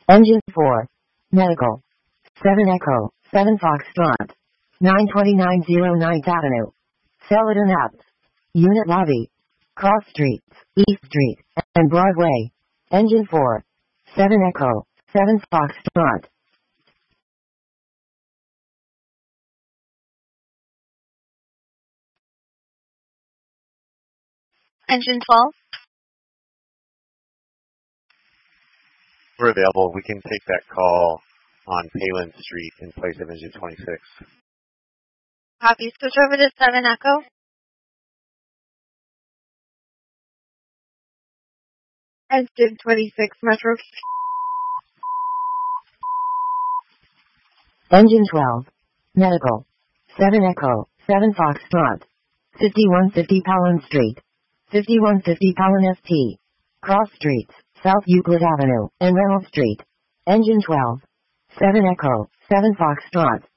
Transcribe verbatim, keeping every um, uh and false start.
Engine four. Medical. seven Echo, seven Foxtrot. nine twenty-nine oh ninth Avenue. Celadon Ave. Unit Lobby. Cross Streets, East Street, and Broadway. Engine four. seven Echo, seven Foxtrot. Engine twelve. We're available. We can take that call on Palin Street in place of engine twenty-six. Copy. Switch over to seven Echo. Engine twenty-six, Metro. Engine twelve. Medical. seven Echo, seven Foxtrot. fifty-one fifty Palin Street. fifty-one fifty Palin S T. Cross Streets, South Euclid Avenue, and Reynolds Street. Engine twelve. seven Echo, seven Foxtrot.